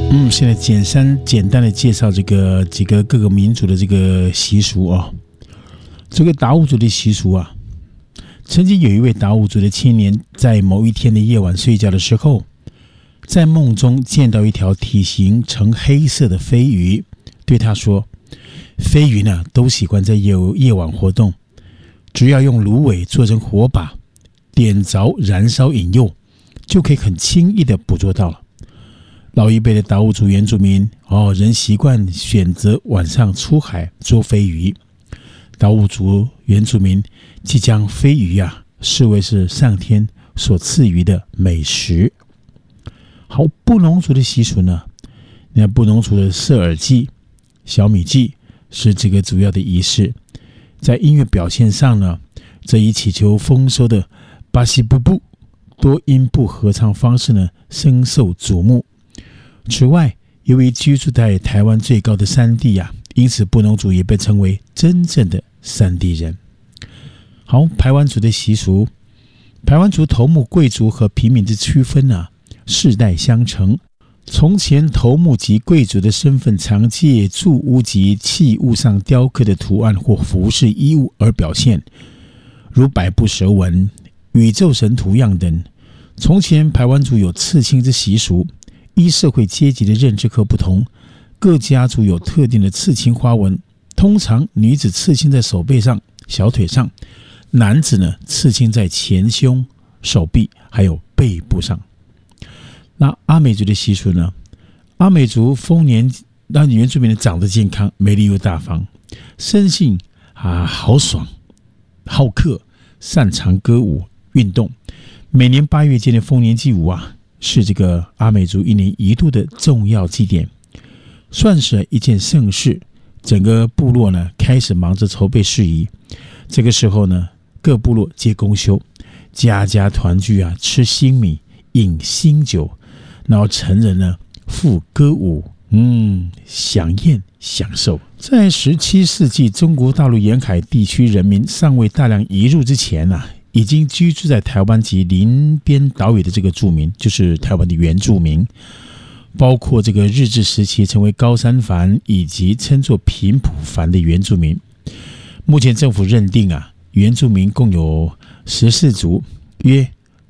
现在简单的介绍这个几个各个民族的这个习俗哦。这个达悟族的习俗啊，曾经有一位达悟族的青年，在某一天的夜晚睡觉的时候，在梦中见到一条体型呈黑色的飞鱼，对他说：“飞鱼呢，都喜欢在夜晚活动，只要用芦苇做成火把，点着燃烧引诱，就可以很轻易的捕捉到了。”老一辈的达悟族原住民仍习惯选择晚上出海捉飞鱼。达悟族原住民即将飞鱼视为是上天所赐予的美食。好，布农族的习俗呢，那布农族的射耳祭、小米祭是这个主要的仪式。在音乐表现上呢，则以祈求丰收的巴西布布多音部合唱方式呢，深受瞩目。此外，由于居住在台湾最高的山地因此布农族也被称为真正的山地人。好，排湾族的习俗，排湾族头目贵族和平民的区分世代相承。从前头目及贵族的身份常借住屋及器物上雕刻的图案或服饰衣物而表现，如百步蛇纹、宇宙神图样等。从前排湾族有刺青之习俗，依社会阶级的认知和不同，各家族有特定的刺青花纹。通常女子刺青在手背上、小腿上，男子呢刺青在前胸、手臂还有背部上。那阿美族的习俗呢？阿美族丰年让原住民长得健康、美丽又大方，生性豪爽、好客，擅长歌舞运动。每年8月间的丰年祭舞是这个阿美族1年1度的重要祭典，算是一件盛事。整个部落呢开始忙着筹备事宜。这个时候呢，各部落皆公休，家家团聚吃新米，饮新酒，然后成人呢赴歌舞，享宴享受。在17世纪中国大陆沿海地区人民尚未大量移入之前已经居住在台湾及邻边岛屿的这个住民，就是台湾的原住民，包括这个日治时期成为高山蕃以及称作平埔蕃的原住民。目前政府认定原住民共有14族，约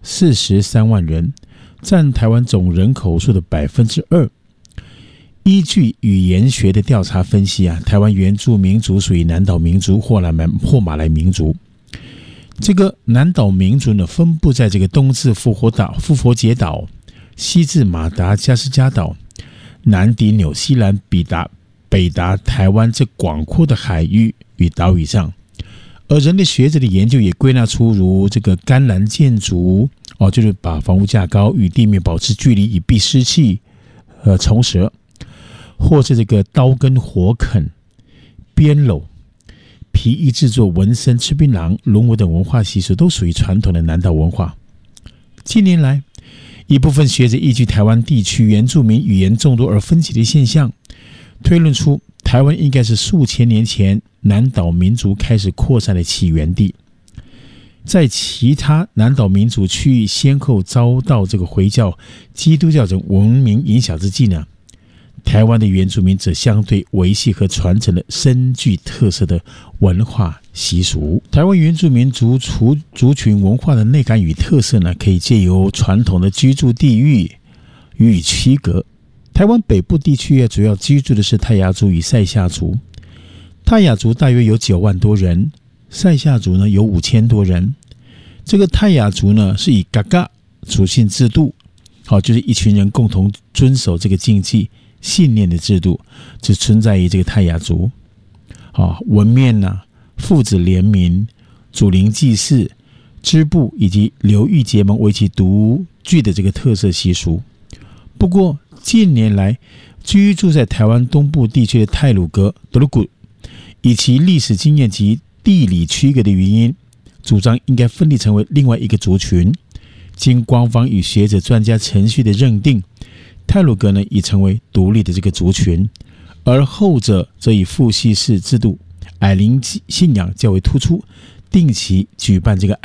43万人，占台湾总人口数的 2%。 依据语言学的调查分析台湾原住民族属于南岛民族或马来民族。这个南岛民族呢，分布在这个东至复活节岛，西至马达加斯加岛，南抵纽西兰，北达台湾这广阔的海域与岛屿上。而人类学者的研究也归纳出如这个干栏建筑就是把房屋架高，与地面保持距离以避湿气和虫蛇，或是这个刀耕火垦、编篓、皮衣制作、纹身、吃槟榔、龙舞等文化习俗，都属于传统的南岛文化。近年来，一部分学者依据台湾地区原住民语言众多而分歧的现象，推论出台湾应该是数千年前南岛民族开始扩散的起源地。在其他南岛民族区域先后遭到这个回教、基督教等文明影响之际呢，台湾的原住民则相对维系和传承了深具特色的文化习俗。台湾原住民族群文化的内涵与特色呢，可以借由传统的居住地域予以区隔。台湾北部地区主要居住的是泰雅族与赛夏族。泰雅族大约有9万多人，赛夏族呢有5000多人。这个泰雅族呢是以嘎嘎属性制度，就是一群人共同遵守这个禁忌信念的制度，只存在于这个泰雅族。文面父子联名、祖灵祭祀、织布以及流域结盟为其独具的这个特色习俗。不过近年来居住在台湾东部地区的太鲁阁、德鲁古，以其历史经验及地理区隔的原因，主张应该分立成为另外一个族群。经官方与学者专家程序的认定，太鲁阁呢已成为独立的这个族群，而后者则以父系氏制度、矮灵信仰较为突出，定期举办这个